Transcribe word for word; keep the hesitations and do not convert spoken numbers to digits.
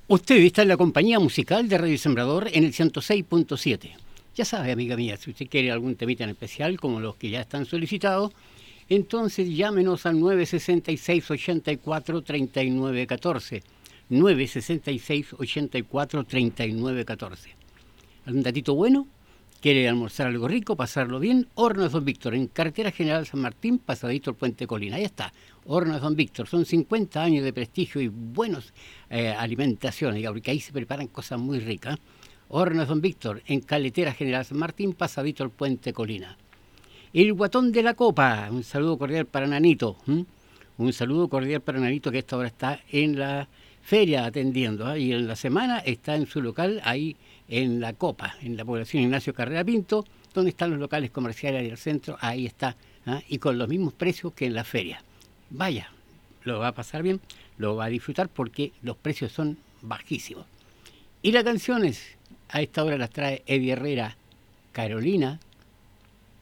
Usted está en la compañía musical de Radio Sembrador en el ciento seis punto siete. Ya sabe, amiga mía, si usted quiere algún temita en especial, como los que ya están solicitados, entonces llámenos al nueve seis seis, ocho cuatro, tres nueve uno cuatro. nueve seis seis, ocho cuatro, tres nueve uno cuatro. ¿Algún datito bueno? ¿Quiere almorzar algo rico, pasarlo bien? Hornos Don Víctor, en Carretera General San Martín, pasadito el Puente Colina. Ahí está, Hornos Don Víctor. Son cincuenta años de prestigio y buenos eh, alimentaciones, porque ahí se preparan cosas muy ricas. Hornos Don Víctor, en Carretera General San Martín, pasadito el Puente Colina. El Guatón de la Copa, un saludo cordial para Nanito. ¿m? Un saludo cordial para Nanito, que a esta hora está en la feria atendiendo, ¿eh? Y en la semana está en su local ahí en la Copa, en la población Ignacio Carrera Pinto, donde están los locales comerciales del centro, ahí está, ¿eh? Y con los mismos precios que en la feria. Vaya, lo va a pasar bien, lo va a disfrutar porque los precios son bajísimos. Y las canciones, a esta hora las trae Eddie Herrera, Carolina,